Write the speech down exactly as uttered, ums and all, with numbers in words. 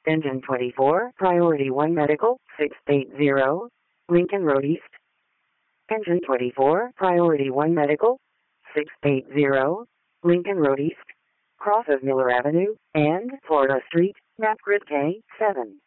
Engine twenty-four, Priority one Medical, six eighty, Lincoln Road East. Engine twenty-four, Priority one Medical, six eighty, Lincoln Road East, cross of Miller Avenue and Florida Street, map grid K seven.